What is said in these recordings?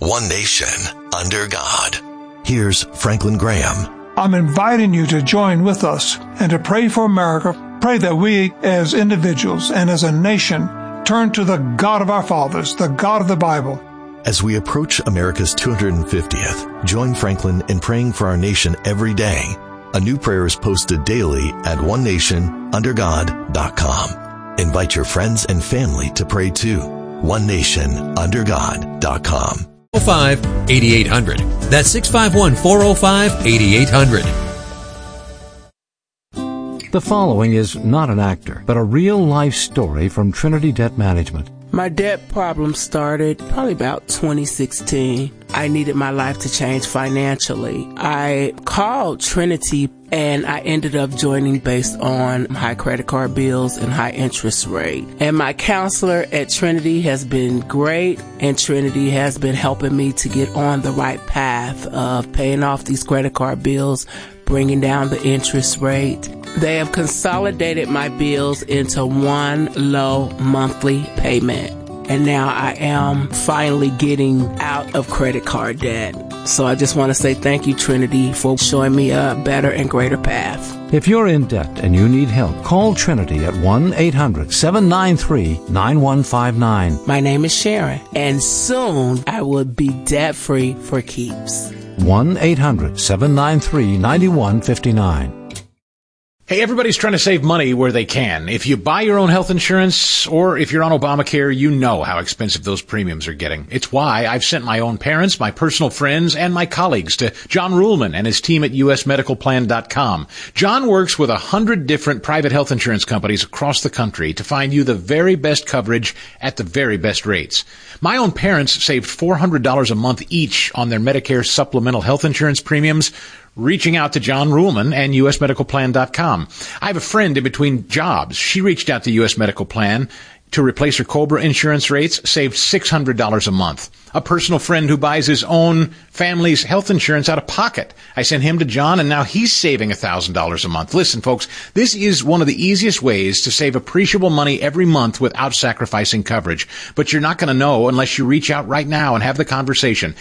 One nation, under God. Here's Franklin Graham. I'm inviting you to join with us and to pray for America. Pray that we as individuals and as a nation turn to the God of our fathers, the God of the Bible. As we approach America's 250th, join Franklin in praying for our nation every day. A new prayer is posted daily at onenationundergod.com. Invite your friends and family to pray too. onenationundergod.com. 405-8800. That's 651-405-8800. The following is not an actor, but a real-life story from Trinity Debt Management. My debt problem started probably about 2016. I needed my life to change financially. I called Trinity and I ended up joining based on high credit card bills and high interest rate. And my counselor at Trinity has been great, and Trinity has been helping me to get on the right path of paying off these credit card bills, bringing down the interest rate. They have consolidated my bills into one low monthly payment. And now I am finally getting out of credit card debt. So I just want to say thank you, Trinity, for showing me a better and greater path. If you're in debt and you need help, call Trinity at 1-800-793-9159. My name is Sharon, and soon I will be debt-free for keeps. 1-800-793-9159. Hey, everybody's trying to save money where they can. If you buy your own health insurance or if you're on Obamacare, you know how expensive those premiums are getting. It's why I've sent my own parents, my personal friends, and my colleagues to John Ruhlman and his team at usmedicalplan.com. John works with 100 different private health insurance companies across the country to find you the very best coverage at the very best rates. My own parents saved $400 a month each on their Medicare supplemental health insurance premiums, reaching out to John Ruhlman and usmedicalplan.com. I have a friend in between jobs. She reached out to US Medical Plan to replace her COBRA insurance rates, saved $600 a month. A personal friend who buys his own family's health insurance out of pocket. I sent him to John, and now he's saving $1,000 a month. Listen, folks, this is one of the easiest ways to save appreciable money every month without sacrificing coverage. But you're not going to know unless you reach out right now and have the conversation.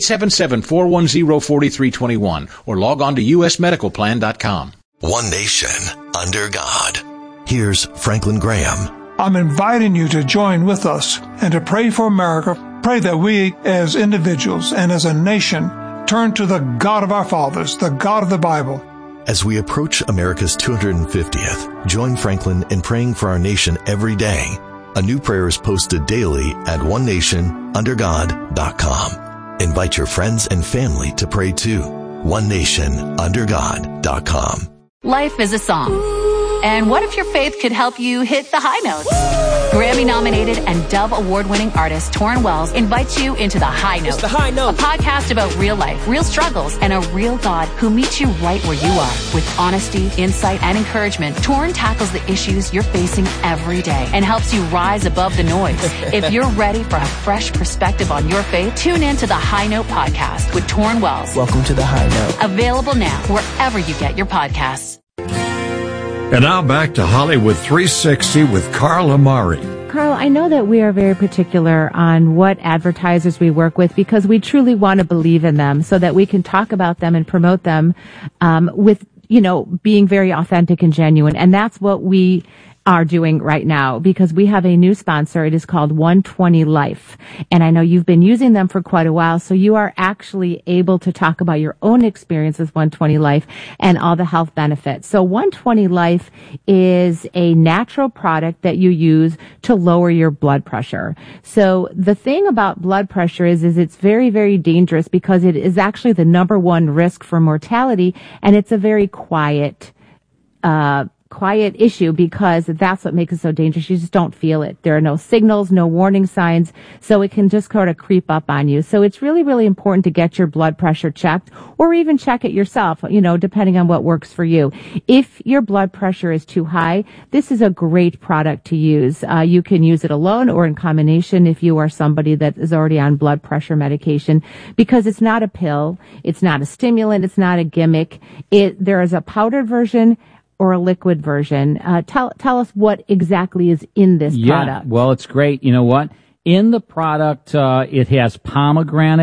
877-410-4321 or log on to usmedicalplan.com. One nation, under God. Here's Franklin Graham. I'm inviting you to join with us and to pray for America. Pray that we as individuals and as a nation turn to the God of our fathers, the God of the Bible. As we approach America's 250th, join Franklin in praying for our nation every day. A new prayer is posted daily at onenationundergod.com. Invite your friends and family to pray too. onenationundergod.com. Life is a song. And what if your faith could help you hit the high notes? Grammy-nominated and Dove Award-winning artist Torrin Wells invites you into The High Note. It's The High Note. A podcast about real life, real struggles, and a real God who meets you right where you are. With honesty, insight, and encouragement, Torrin tackles the issues you're facing every day and helps you rise above the noise. If you're ready for a fresh perspective on your faith, tune in to The High Note podcast with Torrin Wells. Welcome to The High Note. Available now wherever you get your podcasts. And now back to Hollywood 360 with Carl Amari. Carl, I know that we are very particular on what advertisers we work with because we truly want to believe in them so that we can talk about them and promote them with, being very authentic and genuine. And that's what we are doing right now because we have a new sponsor. It is called 120 Life. And I know you've been using them for quite a while, so you are actually able to talk about your own experience with 120 Life and all the health benefits. So 120 Life is a natural product that you use to lower your blood pressure. So the thing about blood pressure is it's very, very dangerous because it is actually the number one risk for mortality, and it's a very quiet issue because that's what makes it so dangerous. You just don't feel it. There are no signals, no warning signs, so it can just kind of creep up on you. So it's really, really important to get your blood pressure checked or even check it yourself, depending on what works for you. If your blood pressure is too high, this is a great product to use. You can use it alone or in combination if you are somebody that is already on blood pressure medication because it's not a pill, it's not a stimulant, it's not a gimmick. There is a powdered version or a liquid version. Tell us what exactly is in this product. Well, it's great. You know what? In the product, it has pomegranate